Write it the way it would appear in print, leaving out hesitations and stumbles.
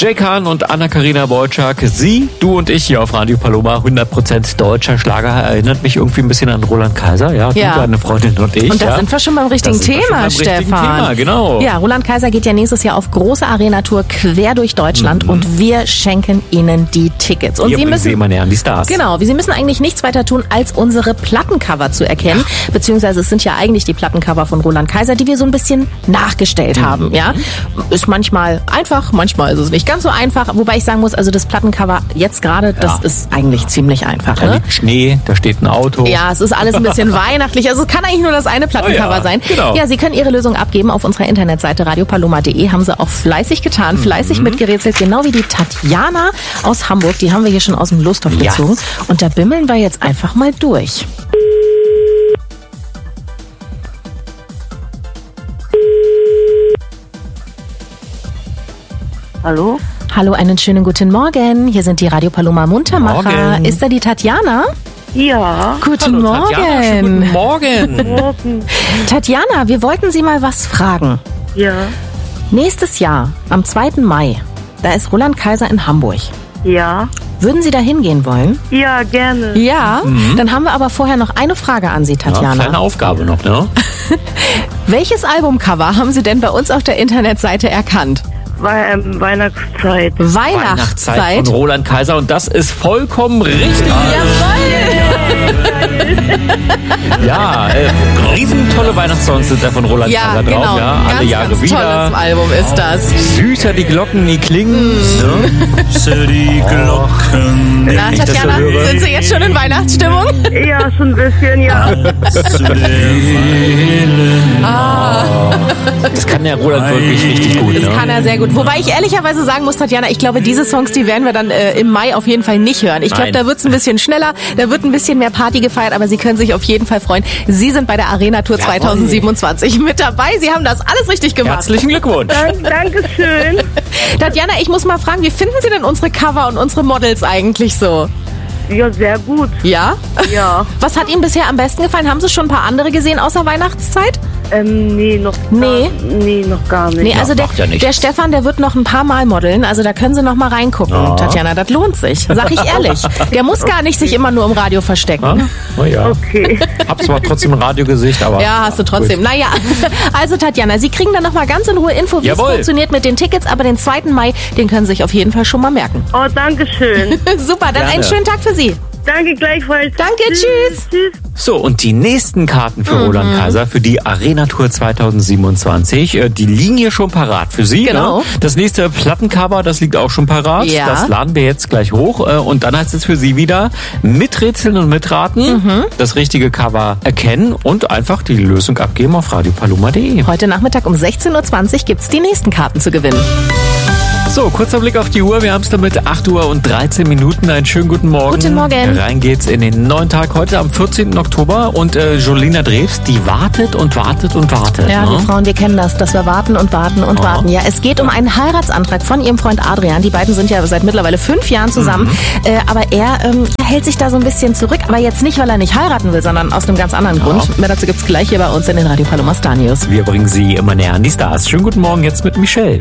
Jay Kahn und Anna-Karina Wojcik. Sie, du und ich hier auf Radio Paloma. 100% deutscher Schlager. Erinnert mich irgendwie ein bisschen an Roland Kaiser. Ja, du, deine Freundin und ich. Und da sind wir schon beim richtigen Thema, Stefan. Genau. Ja, Roland Kaiser geht ja nächstes Jahr auf große Arena-Tour quer durch Deutschland und wir schenken Ihnen die Tickets. Und Sie müssen immer näher an die Stars. Genau, Sie müssen eigentlich nichts weiter tun, als unsere Plattencover zu erkennen. Beziehungsweise es sind ja eigentlich die Plattencover von Roland Kaiser, die wir so ein bisschen nachgestellt haben. Ja, ist manchmal einfach, manchmal ist es nicht ganz so einfach. Wobei ich sagen muss, also das Plattencover jetzt gerade, das ist eigentlich ziemlich einfach. Da liegt Schnee, da steht ein Auto. Ja, es ist alles ein bisschen weihnachtlich. Also es kann eigentlich nur das eine Plattencover sein. Genau. Ja, Sie können Ihre Lösung abgeben auf unserer Internetseite radiopaloma.de. Haben Sie auch fleißig getan, fleißig mitgerätselt. Genau wie die Tatjana aus Hamburg. Die haben wir hier schon aus dem Losthof gezogen. Und da bimmeln wir jetzt einfach mal durch. Hallo? Hallo, einen schönen guten Morgen. Hier sind die Radio Paloma Muntermacher. Morgen. Ist da die Tatjana? Ja. Guten Morgen. Tatjana, schönen guten Morgen. Morgen. Tatjana, wir wollten Sie mal was fragen. Ja. Nächstes Jahr, am 2. Mai, da ist Roland Kaiser in Hamburg. Ja. Würden Sie da hingehen wollen? Ja, gerne. Ja, dann haben wir aber vorher noch eine Frage an Sie, Tatjana. Kleine Aufgabe noch, ne? Welches Albumcover haben Sie denn bei uns auf der Internetseite erkannt? Weihnachtszeit. Weihnachtszeit. Von Roland Kaiser und das ist vollkommen richtig. Ja, riesentolle Weihnachtssongs sind da von Roland Kaiser drauf. Genau. Ja, alle ganz, Jahre ganz wieder. Tolles Album ist das. Süßer die Glocken, die klingen. Ne? Die Glocken. Na, ich das so Tatjana, höre. sind Sie jetzt schon in Weihnachtsstimmung? Ja, schon ein bisschen, ja. Das kann der Roland wirklich richtig gut. Das Ne? kann er sehr gut. Wobei ich ehrlicherweise sagen muss, Tatjana, ich glaube, diese Songs, die werden wir dann im Mai auf jeden Fall nicht hören. Ich glaube, Nein. da wird es ein bisschen schneller, da wird ein bisschen mehr Party gefeiert, aber Sie können sich auf jeden Fall freuen. Sie sind bei der Arena Tour 2027 mit dabei. Sie haben das alles richtig gemacht. Herzlichen Glückwunsch. Dankeschön. Tatjana, ich muss mal fragen, wie finden Sie denn unsere Cover und unsere Models eigentlich so? Ja, sehr gut. Ja? Ja. Was hat Ihnen bisher am besten gefallen? Haben Sie schon ein paar andere gesehen außer Weihnachtszeit? Nee, noch gar nicht. Nee, also macht ja nichts. der Stefan, der wird noch ein paar Mal modeln, also da können Sie noch mal reingucken, Tatjana, das lohnt sich, sag ich ehrlich. Der muss gar nicht sich immer nur im Radio verstecken. Oh ja. Okay. Hab zwar trotzdem ein Radiogesicht, aber... Ja, hast du trotzdem. Gut. Naja, also Tatjana, Sie kriegen dann noch mal ganz in Ruhe Info, wie es Jawohl. funktioniert mit den Tickets, aber den 2. Mai, den können Sie sich auf jeden Fall schon mal merken. Oh, Dankeschön. Super, dann Gerne. einen schönen Tag für Sie. Danke gleichfalls. Danke, tschüss. Tschüss. So, und die nächsten Karten für Roland Kaiser für die Arena Tour 2027, die liegen hier schon parat für Sie. Genau. Ne? Das nächste Plattencover, das liegt auch schon parat. Ja. Das laden wir jetzt gleich hoch. Und dann heißt es für Sie wieder miträtseln und mitraten, das richtige Cover erkennen und einfach die Lösung abgeben auf radiopaloma.de. Heute Nachmittag um 16.20 Uhr gibt's die nächsten Karten zu gewinnen. So, kurzer Blick auf die Uhr. Wir haben es damit 8 Uhr und 13 Minuten. Einen schönen guten Morgen. Guten Morgen. Rein geht's in den neuen Tag heute am 14. Oktober. Und Jolina Drews, die wartet und wartet und wartet. Ja, ne? wir Frauen, wir kennen das, dass wir warten und warten und warten. Ja, es geht um einen Heiratsantrag von ihrem Freund Adrian. Die beiden sind ja seit mittlerweile 5 Jahren zusammen. Aber er hält sich da so ein bisschen zurück. Aber jetzt nicht, weil er nicht heiraten will, sondern aus einem ganz anderen Grund. Mehr dazu gibt's gleich hier bei uns in den Radio Paloma Star News. Wir bringen Sie immer näher an die Stars. Schönen guten Morgen jetzt mit Michelle.